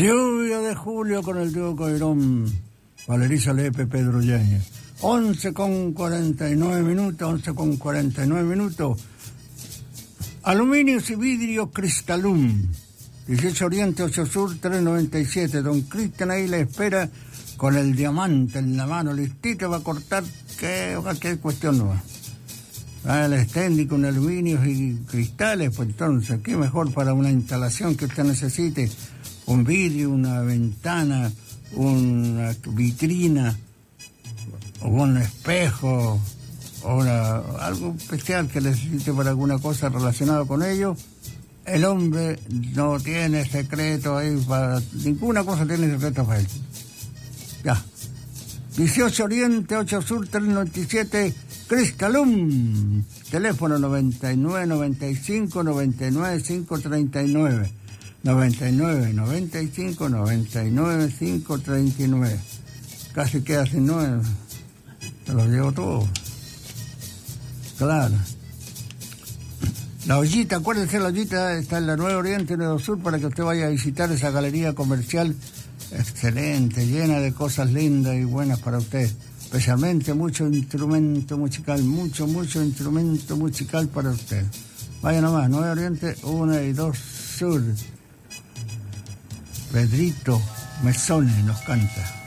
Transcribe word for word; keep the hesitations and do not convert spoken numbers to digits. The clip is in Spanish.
Lluvia de julio con el dúo Coirón, Valeriza Lepe, Pedro Yáñez. once con cuarenta y nueve minutos, once con cuarenta y nueve minutos. Aluminios y vidrio Cristalum, dieciocho Oriente, ocho Sur, tres noventa y siete. Don Cristian ahí le espera con el diamante en la mano, listito, va a cortar, ¿qué, qué cuestión no va? Ah, el extendi con aluminios y cristales, pues entonces, ¿qué mejor para una instalación que usted necesite? Un vidrio, una ventana, una vitrina, o un espejo, o una, algo especial que necesite para alguna cosa relacionada con ello. El hombre no tiene secreto ahí para... Ninguna cosa tiene secreto para él. Ya. dieciocho Oriente, ocho Sur, tres noventa y siete... Cristalum, teléfono noventa y nueve, noventa y cinco, noventa y nueve, cinco treinta y nueve, noventa y nueve, noventa y cinco, noventa y nueve, cinco treinta y nueve. Casi queda sin nueve, se los llevo todos. Claro. La ollita, acuérdense, la ollita está en la Nueva Oriente, Nuevo Sur, para que usted vaya a visitar esa galería comercial excelente, llena de cosas lindas y buenas para usted. Especialmente mucho instrumento musical, mucho, mucho instrumento musical para usted. Vaya nomás, Nueva Oriente, uno y dos Sur. Pedrito Mesone nos canta.